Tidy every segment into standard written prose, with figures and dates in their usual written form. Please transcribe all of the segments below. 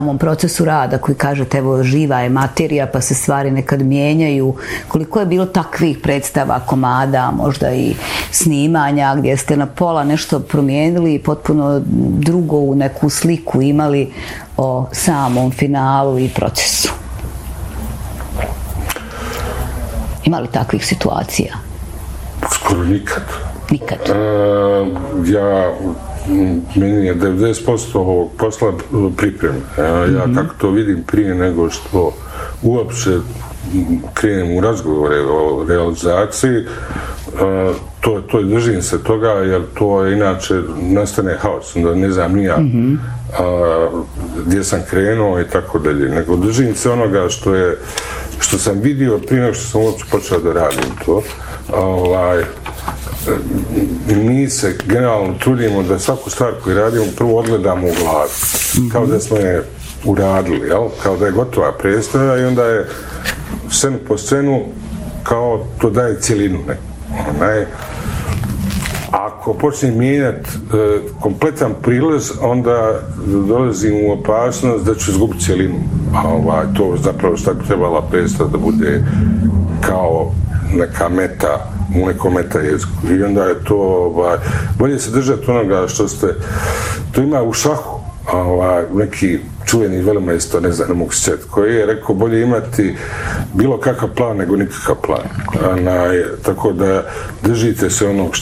procesu rada koji kažete, evo, živa je materija pa se stvari nekad mijenjaju. Koliko je bilo takvih predstava, komada, možda i snimanja gdje ste na pola nešto promijenili i potpuno drugu neku sliku imali o samom finalu i procesu? Ima li takvih situacija? Skoro nikad. Nikad? Meni je 90% ovog posla pripremno. Ja kako to vidim prije nego što uopće krenem u razgovore o realizaciji, to držim se toga jer to inače nastane haos. Onda ne znam ni ja gdje sam krenuo i tako dalje. Nego držim se onoga što sam vidio prije nego što sam uopće počeo da radim to. Mi se generalno trudimo da svaku stvar koju radimo prvo odgledamo u glavi. Kao da smo je uradili, jel? Kao da je gotova predstava i onda je scenu po scenu kao to daje cijelinu. Ako počnem mijenjati kompletan prilaz, onda dolazim u opasnost da ću izgubiti cijelinu. To zapravo šta bi trebala predstava da bude kao neka meta, u nekom meta jeziku. I onda je to, bolje se držati onoga što ste, to ima u šahu, neki čuveni velemajstor, ne znam, ne mogu sjećati, koji je rekao bolje imati bilo kakav plan nego nikakav plan. Tako da držite se onog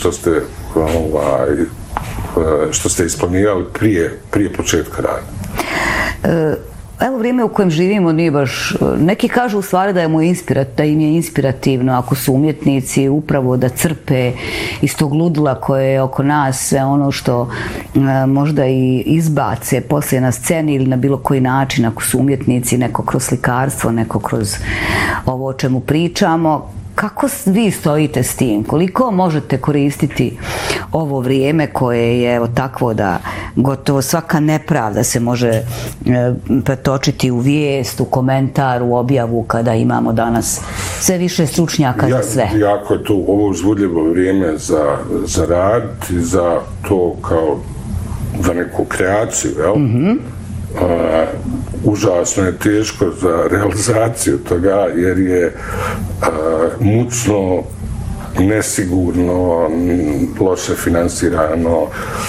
što ste isplanirali prije početka rada. Evo, vrijeme u kojem živimo nije baš... Neki kažu u stvari da im je inspirativno ako su umjetnici upravo da crpe iz tog ludila koje je oko nas, sve ono što možda i izbace poslije na sceni ili na bilo koji način, ako su umjetnici, neko kroz slikarstvo, neko kroz ovo o čemu pričamo. Kako vi stojite s tim? Koliko možete koristiti ovo vrijeme koje je takvo da gotovo svaka nepravda se može pretočiti u vijest, u komentar, u objavu kada imamo danas sve više stručnjaka za sve? Jako je to ovo uzbudljivo vrijeme za rad i za to kao za neku kreaciju, jel? Užasno je teško za realizaciju toga jer je mučno, nesigurno, loše finansirano,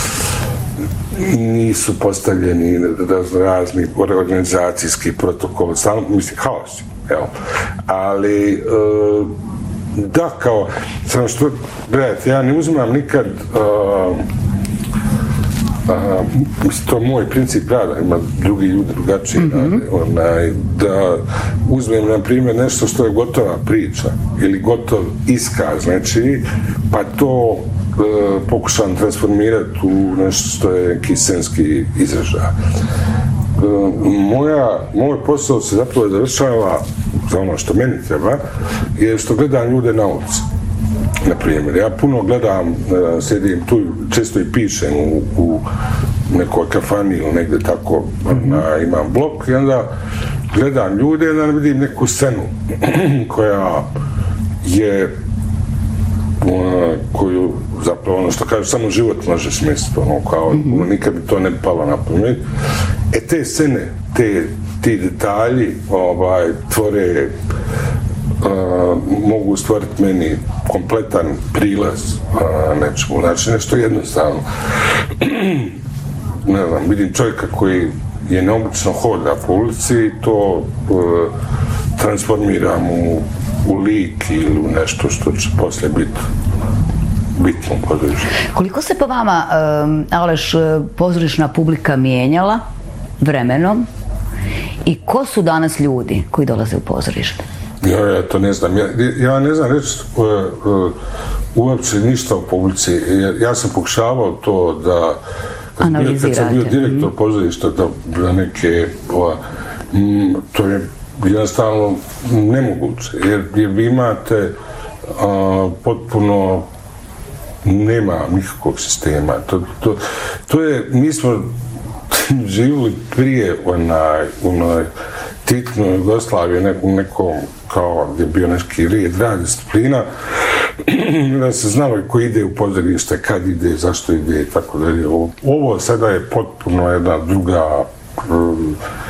nisu postavljeni razni organizacijski protokoli, mislim, haos, jel? Ali da, kao, samo što, gledajte, ja ne uzimam nikad mislim, to je moj princip rada, ima drugi ljudi drugačiji rade. Da uzmem, na primjer, nešto što je gotova priča ili gotov iskaz, znači, pa to pokušam transformirati u nešto što je neki scenski izražaj. Moj posao se zapravo završava za ono što meni treba, je što gledam ljude na ulici. Na primjer, ja puno gledam, sjedim tu, često i pišem u nekoj kafani ili negdje tako, imam blok i onda gledam ljude i onda vidim neku scenu koja je, koju zapravo ono što kažu, samo život može smjestiti, ono kao, nikad bi to ne palo na pamet. Te scene, ti detalji tvore, mogu stvoriti meni kompletan prilaz nečemu, znači nešto jednostavno. Ne znam, vidim čovjeka koji je neobično hoda po ulici i to transformiram u lik ili u nešto što će poslije biti bitno pozorište. Koliko se po vama, Aleš, pozorišna publika mijenjala vremenom i ko su danas ljudi koji dolaze u pozorište? Ja to ne znam. Ja ne znam reći uopće ništa o publici. Ja sam pokušavao to da kad sam bio direktor pozorišta da neke to je jednostavno nemoguće jer vi imate potpuno nema nikakvog sistema. To je, mi smo živjeli prije onaj Titnoj Jugoslaviji u nekom kao gdje je bio neki rad disciplina, da se znalo ko ide u pozorište, kad ide, zašto ide i tako dalje. Ovo sada je potpuno jedna druga